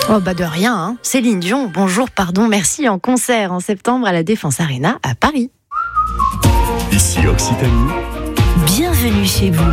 Oh bah de rien, hein. Céline Dion, bonjour, pardon, merci, en concert en septembre à la Défense Arena à Paris. Ici Occitanie. Bienvenue chez vous.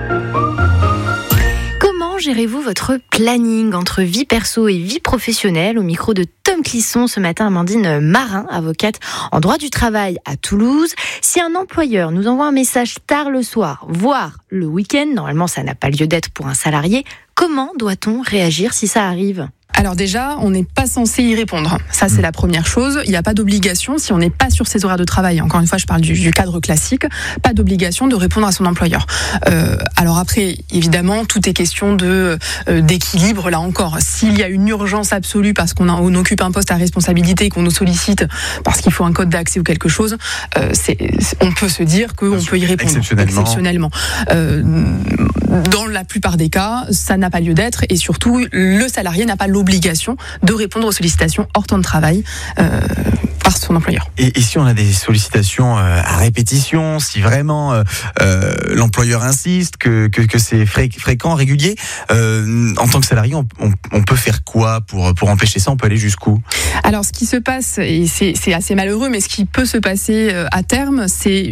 Comment gérez-vous votre planning entre vie perso et vie professionnelle? Au micro de Tom Clisson ce matin, Amandine Marin, avocate en droit du travail à Toulouse. Si un employeur nous envoie un message tard le soir, voire le week-end, normalement ça n'a pas lieu d'être pour un salarié, comment doit-on réagir si ça arrive ? Alors déjà, on n'est pas censé y répondre. Ça, c'est la première chose. Il n'y a pas d'obligation, si on n'est pas sur ses horaires de travail, encore une fois, je parle du cadre classique, pas d'obligation de répondre à son employeur. Alors après, évidemment, tout est question d'équilibre, là encore. S'il y a une urgence absolue parce qu'on occupe un poste à responsabilité et qu'on nous sollicite parce qu'il faut un code d'accès ou quelque chose, on peut se dire qu'on peut y répondre. Exceptionnellement. Dans la plupart des cas, ça n'a pas lieu d'être et surtout, le salarié n'a pas l'obligation de répondre aux sollicitations hors temps de travail par son employeur. Et si on a des sollicitations à répétition, si vraiment l'employeur insiste, que c'est fréquent, régulier, en tant que salarié, on peut faire quoi pour empêcher ça? On peut aller jusqu'où? Alors, ce qui se passe, et c'est assez malheureux, mais ce qui peut se passer à terme, c'est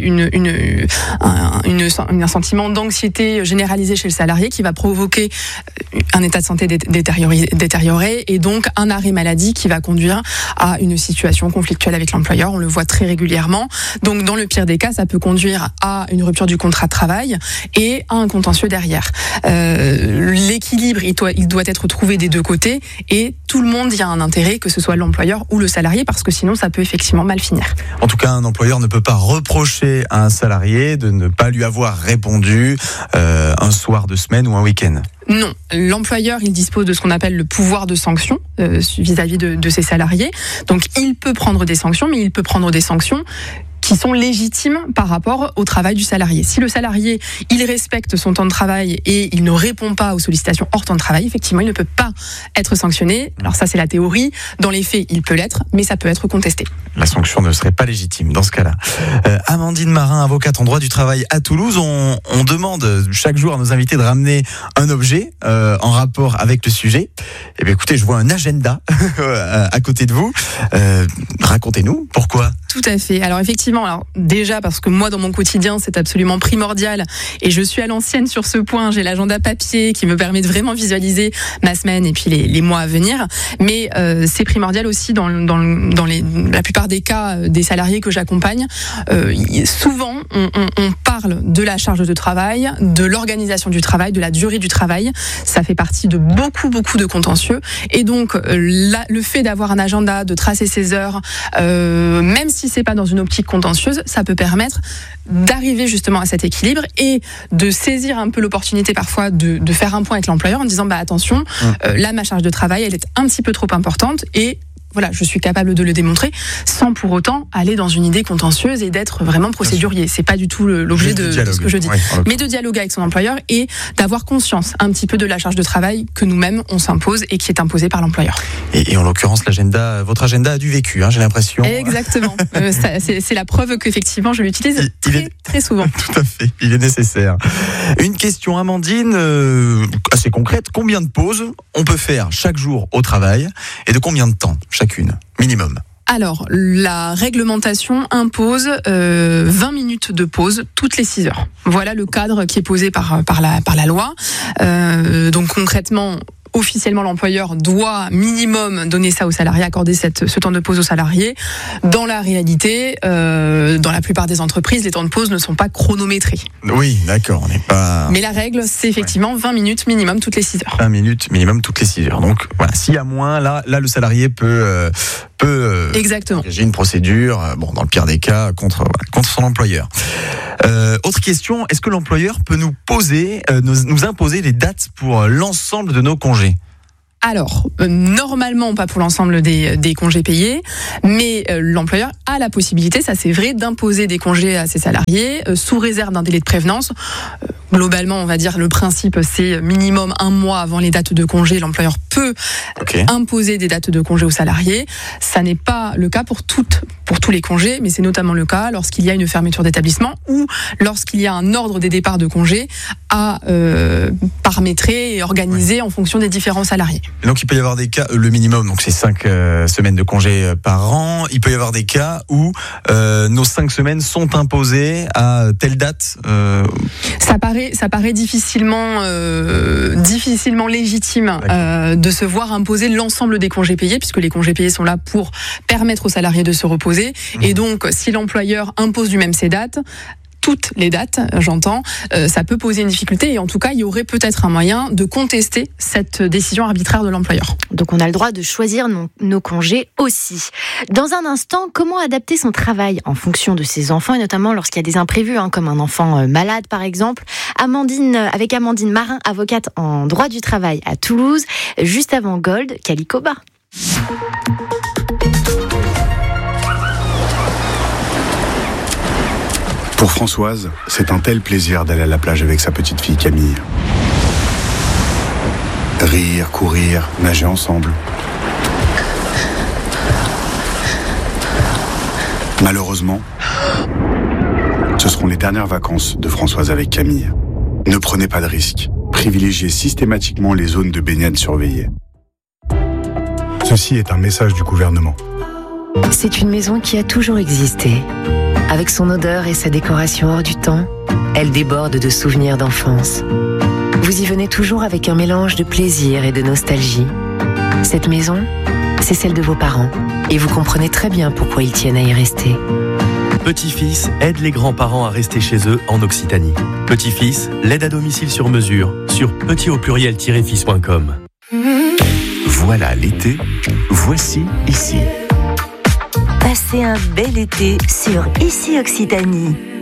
un sentiment d'anxiété généralisé chez le salarié qui va provoquer un état de santé détérioré et donc un arrêt maladie qui va conduire à une situation conflictuelle avec l'employeur. On le voit très régulièrement. Donc, dans le pire des cas, ça peut conduire à une rupture du contrat de travail et à un contentieux derrière. L'équilibre, il doit être trouvé des deux côtés et tout le monde y a un intérêt, que ce soit l'employeur ou le salarié, parce que sinon, ça peut effectivement mal finir. En tout cas, un employeur ne peut pas reprocher à un salarié de ne pas lui avoir répondu un soir de semaine ou un week-end. Non, l'employeur, il dispose de ce qu'on appelle le pouvoir de sanction vis-à-vis de ses salariés. Donc, il peut prendre des sanctions, mais il peut prendre des sanctions qui sont légitimes par rapport au travail du salarié. Si le salarié, il respecte son temps de travail et il ne répond pas aux sollicitations hors temps de travail, effectivement, il ne peut pas être sanctionné. Alors ça, c'est la théorie. Dans les faits, il peut l'être, mais ça peut être contesté. La sanction ne serait pas légitime dans ce cas-là. Amandine Marin, avocate en droit du travail à Toulouse, on demande chaque jour à nos invités de ramener un objet en rapport avec le sujet. Eh bien, écoutez, je vois un agenda à côté de vous. Racontez-nous, pourquoi ? Tout à fait. Alors effectivement, déjà parce que moi dans mon quotidien c'est absolument primordial et je suis à l'ancienne sur ce point, j'ai l'agenda papier qui me permet de vraiment visualiser ma semaine et puis les mois à venir, mais c'est primordial aussi dans la plupart des cas des salariés que j'accompagne. Souvent on parle de la charge de travail, de l'organisation du travail, de la durée du travail, ça fait partie de beaucoup de contentieux et donc le fait d'avoir un agenda, de tracer ses heures, même si c'est pas dans une optique contentieuse, ça peut permettre d'arriver justement à cet équilibre et de saisir un peu l'opportunité parfois de faire un point avec l'employeur en disant attention, là ma charge de travail elle est un petit peu trop importante et voilà, je suis capable de le démontrer sans pour autant aller dans une idée contentieuse et d'être vraiment procédurier. C'est pas du tout l'objet de ce que je dis. Oui, mais de dialoguer avec son employeur et d'avoir conscience un petit peu de la charge de travail que nous-mêmes on s'impose et qui est imposée par l'employeur. Et en l'occurrence, votre agenda a du vécu, j'ai l'impression. Exactement. C'est la preuve qu'effectivement je l'utilise très souvent. Tout à fait, il est nécessaire. Une question, Amandine, assez concrète. Combien de pauses on peut faire chaque jour au travail et de combien de temps chacune, minimum? Alors, la réglementation impose 20 minutes de pause toutes les 6 heures. Voilà le cadre qui est posé par la loi. Donc concrètement, officiellement, l'employeur doit minimum donner ça aux salariés, accorder ce temps de pause aux salariés. Dans la réalité, dans la plupart des entreprises, les temps de pause ne sont pas chronométrés. Oui, d'accord, on n'est pas... Mais la règle, c'est effectivement 20 minutes minimum toutes les 6 heures. 20 minutes minimum toutes les 6 heures. Donc voilà, s'il y a moins, là le salarié peut exactement engager une procédure, dans le pire des cas, contre son employeur. Autre question, est-ce que l'employeur peut nous imposer les dates pour l'ensemble de nos congés ? Alors, normalement, pas pour l'ensemble des congés payés, mais l'employeur a la possibilité, ça c'est vrai, d'imposer des congés à ses salariés sous réserve d'un délai de prévenance. Globalement, on va dire, le principe, c'est minimum 1 mois avant les dates de congé. L'employeur peut imposer des dates de congé aux salariés. Ça n'est pas le cas pour tous les congés, mais c'est notamment le cas lorsqu'il y a une fermeture d'établissement ou lorsqu'il y a un ordre des départs de congé à paramétrer et organiser en fonction des différents salariés. Donc il peut y avoir des cas, le minimum, donc c'est 5 semaines de congé par an. Il peut y avoir des cas où nos 5 semaines sont imposées à telle date. Ça paraît difficilement légitime de se voir imposer l'ensemble des congés payés, puisque les congés payés sont là pour permettre aux salariés de se reposer. Et donc, si l'employeur impose lui-même ces dates, toutes les dates, j'entends, ça peut poser une difficulté, et en tout cas, il y aurait peut-être un moyen de contester cette décision arbitraire de l'employeur. Donc on a le droit de choisir nos congés aussi. Dans un instant, comment adapter son travail en fonction de ses enfants, et notamment lorsqu'il y a des imprévus, comme un enfant malade par exemple. Avec Amandine Marin, avocate en droit du travail à Toulouse, juste avant Gold, Calico Bas. Pour Françoise, c'est un tel plaisir d'aller à la plage avec sa petite fille Camille. Rire, courir, nager ensemble. Malheureusement, ce seront les dernières vacances de Françoise avec Camille. Ne prenez pas de risques. Privilégiez systématiquement les zones de baignade surveillées. Ceci est un message du gouvernement. C'est une maison qui a toujours existé. Avec son odeur et sa décoration hors du temps, elle déborde de souvenirs d'enfance. Vous y venez toujours avec un mélange de plaisir et de nostalgie. Cette maison, c'est celle de vos parents, et vous comprenez très bien pourquoi ils tiennent à y rester. Petit-fils aide les grands-parents à rester chez eux en Occitanie. Petit-fils, l'aide à domicile sur mesure sur petit-fils.com. Voilà l'été, voici ici. Passez un bel été sur Ici Occitanie.